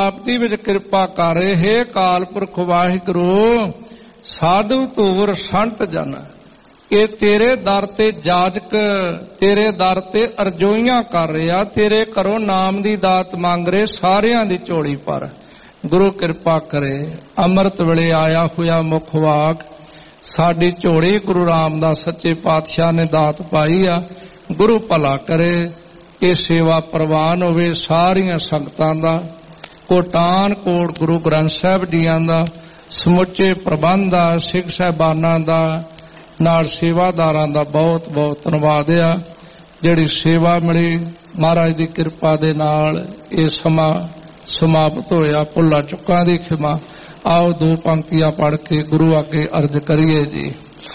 ਸਮਾਪਤੀ ਵਿੱਚ ਕਿਰਪਾ ਕਰ। ਹੇ ਅਕਾਲ ਪੁਰਖ ਵਾਹਿਗੁਰੂ, ਸਾਧੂ ਧੂਰ ਸੰਤ ਜਨ, ਇਹ ਤੇਰੇ ਦਰ ਤੇ ਜਾਜਕ ਤੇਰੇ ਦਰ ਤੇ ਅਰਜ਼ੋਈਆਂ ਕਰ ਰਿਹਾ, ਤੇਰੇ ਘਰੋਂ ਨਾਮ ਦੀ ਦਾਤ ਮੰਗ ਰਹੇ, ਸਾਰਿਆਂ ਦੀ ਝੋਲੀ ਪਰ। ਗੁਰੂ ਕਿਰਪਾ ਕਰੇ। ਅੰਮ੍ਰਿਤ ਵੇਲੇ ਆਇਆ ਹੋਇਆ ਮੁਖ ਵਾਕ ਸਾਡੀ ਝੋਲੀ ਗੁਰੂ ਰਾਮਦਾਸ ਸੱਚੇ ਪਾਤਸ਼ਾਹ ਨੇ ਦਾਤ ਪਾਈ ਆ। ਗੁਰੂ ਭਲਾ ਕਰੇ। ਇਹ ਸੇਵਾ ਪ੍ਰਵਾਨ ਹੋਵੇ ਸਾਰੀਆਂ ਸੰਗਤਾਂ ਦਾ, ਕੋਟਾਨ ਕੋਟ ਗੁਰੂ ਗ੍ਰੰਥ ਸਾਹਿਬ ਜੀਆਂ ਦਾ, ਸਮੁੱਚੇ ਪ੍ਰਬੰਧ ਦਾ, ਸਿੱਖ ਸਾਹਿਬਾਨਾਂ ਦਾ, ਨਾਲ ਸੇਵਾਦਾਰਾਂ ਦਾ ਬਹੁਤ ਬਹੁਤ ਧੰਨਵਾਦ ਆ। ਜਿਹੜੀ ਸੇਵਾ ਮਿਲੀ ਮਹਾਰਾਜ ਦੀ ਕਿਰਪਾ ਦੇ ਨਾਲ ਇਹ ਸਮਾਂ ਸਮਾਪਤ ਹੋਇਆ। ਭੁੱਲਾਂ ਚੁੱਕਾਂ ਦੀ ਖਿਮਾ। ਆਓ ਦੋ ਪੰਕਤੀਆਂ ਪੜ੍ਹ ਕੇ ਗੁਰੂ ਅੱਗੇ ਅਰਜ਼ ਕਰੀਏ ਜੀ।